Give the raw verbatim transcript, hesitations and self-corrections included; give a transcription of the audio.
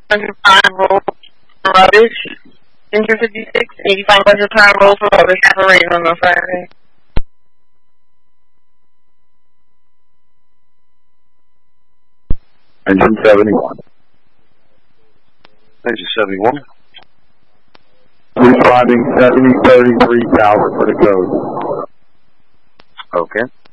time roll for rubbish. Ginger fifty-six, eighty-five hundred time roll for rubbish for rain on the Friday. Engine seventy-one. Engine seventy-one. Responding seventy thirty-three thousand for the code. Okay.